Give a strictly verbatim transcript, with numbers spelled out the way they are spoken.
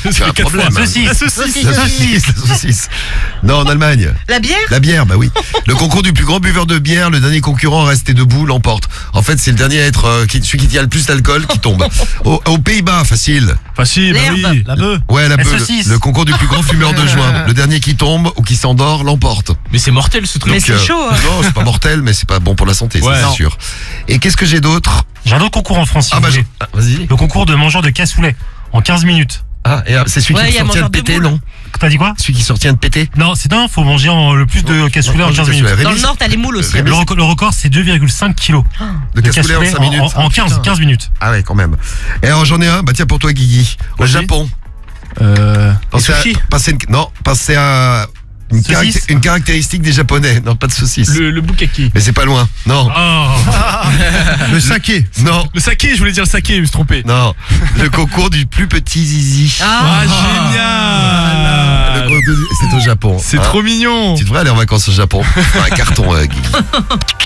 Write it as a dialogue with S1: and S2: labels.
S1: Tu as un problème.
S2: La saucisse.
S1: La saucisse. La saucisse. La saucisse. Non, en Allemagne.
S3: La bière?
S1: La bière, bah oui. Le concours du plus grand buveur de bière, le dernier concurrent à rester debout l'emporte. En fait, c'est le dernier à être euh, qui, celui qui tient le plus d'alcool qui tombe. Au- Aux Pays-Bas, facile.
S2: Facile, bah
S3: L'herbe.
S2: oui. La bœuf.
S1: Ouais, la
S2: La
S1: beuh, le,
S2: saucisse.
S1: le concours du plus grand fumeur de joint. Le dernier qui tombe ou qui s'endort l'emporte.
S4: Mais c'est mortel ce truc.
S3: Mais c'est
S1: euh,
S3: chaud, hein.
S1: Non, c'est pas mortel, mais c'est pas bon pour la santé,
S2: Ouais.
S1: ça,
S2: Non.
S1: c'est sûr. Et qu'est-ce que j'ai d'autre?
S2: J'ai un autre concours en France, si
S1: Ah
S2: vous
S1: bah,
S2: voulez.
S1: je- ah, vas-y.
S2: Le concours de mangeur de cassoulet. En quinze minutes.
S1: Ah, et, euh, c'est celui
S3: Ouais,
S1: qui
S3: y a
S1: sortient de
S3: mangeur de
S1: péter,
S3: boules.
S1: non?
S2: T'as dit quoi?
S1: Celui qui sortient de péter?
S2: Non, c'est non, faut manger en- le plus de cassoulet en quinze minutes.
S3: Dans le Nord, t'as les moules aussi.
S1: Rémi,
S2: Le record, le record, c'est deux virgule cinq kilos
S1: de cassoulet en cinq minutes.
S2: en, en
S1: Ah,
S2: quinze,
S1: putain.
S2: quinze minutes.
S1: Ah ouais, quand même. Et alors j'en ai un, bah tiens pour toi Guigui. Au
S2: Vas-y.
S1: Japon.
S2: Euh,
S1: Pensez à,
S4: sushis.
S1: pensez une- non, pensez à une,
S2: Saucisse.
S1: caracté- une caractéristique des Japonais. Non, pas de saucisse.
S4: Le, le bukaki.
S1: Mais c'est pas loin. Non.
S2: oh.
S1: Le saké. Non.
S4: Le saké, je voulais dire le saké, je me suis trompé.
S1: Non. Le concours du plus petit zizi.
S3: Ah,
S4: Ah,
S1: Le
S4: génial.
S1: concours du- C'est au Japon.
S4: C'est
S1: hein.
S4: trop mignon.
S1: Tu devrais aller en vacances au Japon. Un carton, euh, Guigui.